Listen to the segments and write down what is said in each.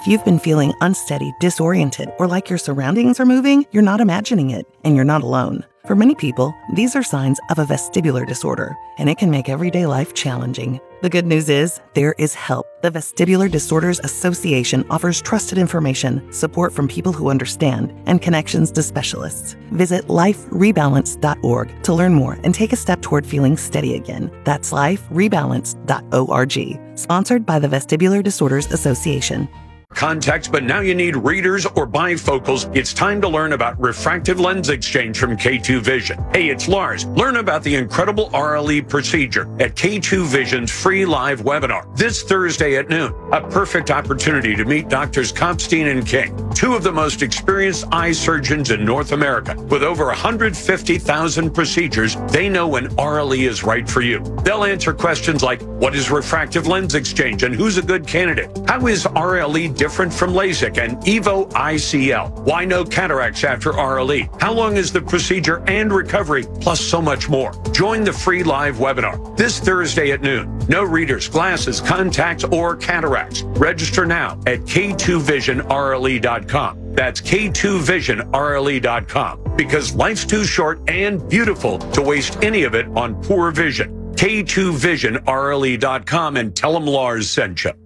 If you've been feeling unsteady, disoriented, or like your surroundings are moving, you're not imagining it, and you're not alone. For many people, these are signs of a vestibular disorder, and it can make everyday life challenging. The good news is, there is help. The Vestibular Disorders Association offers trusted information, support from people who understand, and connections to specialists. Visit liferebalance.org to learn more and take a step toward feeling steady again. That's liferebalance.org. Sponsored by the Vestibular Disorders Association. Contacts, but now you need readers or bifocals. It's time to learn about refractive lens exchange from K2 Vision. Hey, it's Lars. Learn about the incredible RLE procedure at K2 Vision's free live webinar this Thursday at noon. A perfect opportunity to meet Doctors Kopstein and King, two of the most experienced eye surgeons in North America. With over 150,000 procedures, they know when RLE is right for you. They'll answer questions like, what is refractive lens exchange and who's a good candidate? How is RLE different from LASIK and EVO ICL? Why no cataracts after RLE? How long is the procedure and recovery? Plus so much more. Join the free live webinar this Thursday at noon. No readers, glasses, contacts, or cataracts. Register now at K2VisionRLE.com. That's K2VisionRLE.com. Because life's too short and beautiful to waste any of it on poor vision. K2VisionRLE.com and tell them Lars sent you.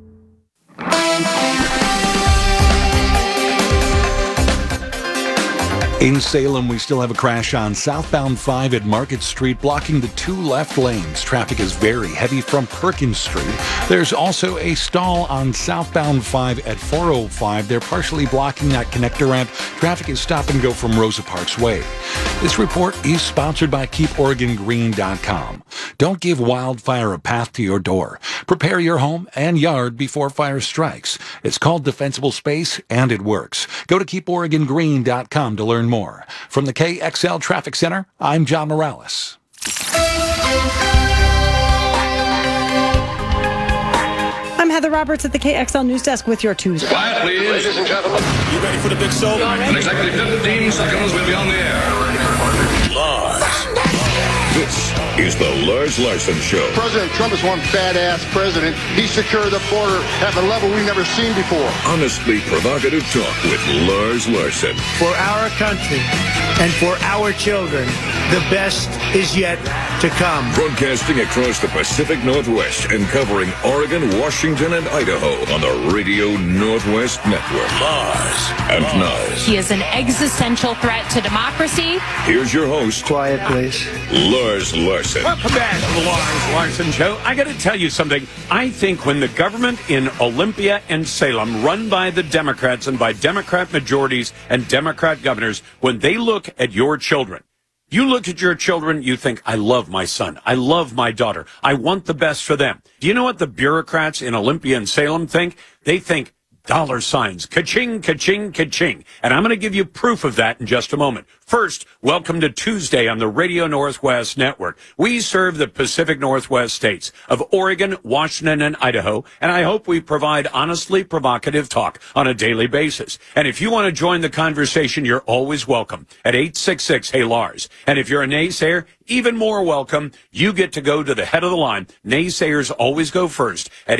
In Salem, we still have a crash on southbound 5 at Market Street, blocking the 2 left lanes. Traffic is very heavy from Perkins Street. There's also a stall on southbound 5 at 405. They're partially blocking that connector ramp. Traffic is stop and go from Rosa Parks Way. This report is sponsored by KeepOregonGreen.com. Don't give wildfire a path to your door. Prepare your home and yard before fire strikes. It's called Defensible Space, and it works. Go to KeepOregonGreen.com to learn more. From the KXL Traffic Center, I'm John Morales. I'm Heather Roberts at the KXL News Desk with your Tuesday. Quiet, please. Ladies and gentlemen. You ready for the big show? In exactly 15 seconds, we'll be on the air. Lars. This is the Lars Larson Show. President Trump is one badass president. He secured the border at a level we've never seen before. Honestly provocative talk with Lars Larson. For our country and for our children, the best is yet to come. Broadcasting across the Pacific Northwest and covering Oregon, Washington, and Idaho on the Radio Northwest Network. Lars. And now. He is an existential threat to democracy. Here's your host. Quiet, please. Lars Larson. Welcome back to the Lars Larson Show. I got to tell you something. I think when the government in Olympia and Salem, run by the Democrats and by Democrat majorities and Democrat governors, when they look at your children, you look at your children, you think, I love my son. I love my daughter. I want the best for them. Do you know what the bureaucrats in Olympia and Salem think? They think dollar signs. Ka-ching, ka-ching, ka-ching. And I'm going to give you proof of that in just a moment. First, welcome to Tuesday on the Radio Northwest Network. We serve the Pacific Northwest states of Oregon, Washington, and Idaho, and I hope we provide honestly provocative talk on a daily basis. And if you want to join the conversation, you're always welcome at 866-HEY-LARS. And if you're a naysayer, even more welcome. You get to go to the head of the line. Naysayers always go first at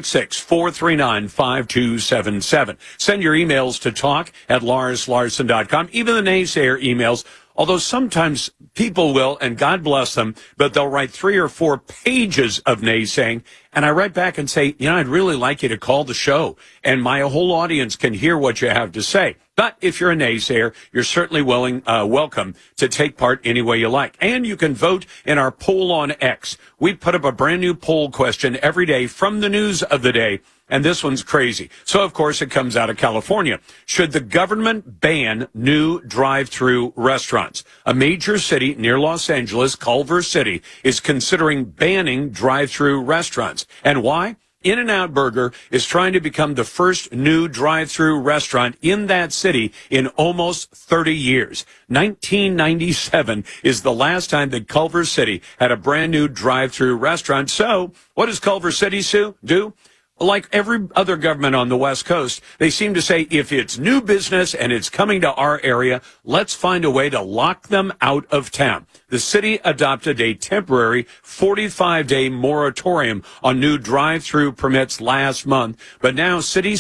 866-439-5277. Send your emails to talk@LarsLarson.com. Even the naysayer emails, although sometimes people will, and God bless them, but they'll write 3 or 4 pages of naysaying, and I write back and say, I'd really like you to call the show, and my whole audience can hear what you have to say. But if you're a naysayer, you're certainly welcome to take part any way you like. And you can vote in our poll on X. We put up a brand new poll question every day from the news of the day. And this one's crazy. So, of course, it comes out of California. Should the government ban new drive-through restaurants? A major city near Los Angeles, Culver City, is considering banning drive-through restaurants. And why? In-N-Out Burger is trying to become the first new drive-through restaurant in that city in almost 30 years. 1997 is the last time that Culver City had a brand new drive-through restaurant. So, what does Culver City do? Like every other government on the West Coast, they seem to say, if it's new business and it's coming to our area, let's find a way to lock them out of town. The city adopted a temporary 45-day moratorium on new drive-through permits last month, but now city